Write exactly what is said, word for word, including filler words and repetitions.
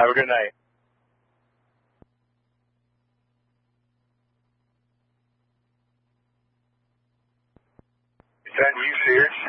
Have a good night. Is that you, Sears?